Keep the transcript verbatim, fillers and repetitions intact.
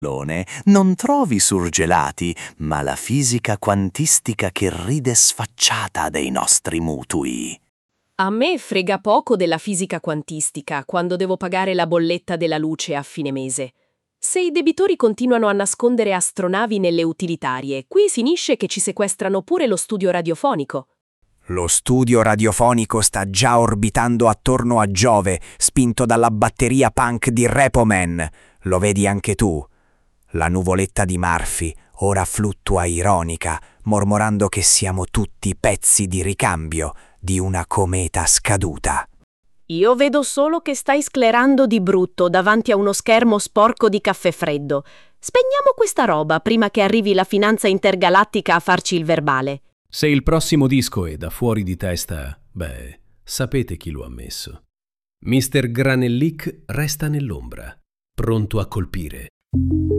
Non trovi surgelati, ma la fisica quantistica che ride sfacciata dei nostri mutui. A me frega poco della fisica quantistica quando devo pagare la bolletta della luce a fine mese. Se i debitori continuano a nascondere astronavi nelle utilitarie, qui finisce che ci sequestrano pure lo studio radiofonico. Lo studio radiofonico sta già orbitando attorno a Giove, spinto dalla batteria punk di Repo Man. Lo vedi anche tu? La nuvoletta di Murphy ora fluttua ironica, mormorando che siamo tutti pezzi di ricambio di una cometa scaduta. Io vedo solo che stai sclerando di brutto davanti a uno schermo sporco di caffè freddo. Spegniamo questa roba prima che arrivi la finanza intergalattica a farci il verbale. Se il prossimo disco è da fuori di testa, beh, sapete chi lo ha messo. mister Granellic resta nell'ombra, pronto a colpire.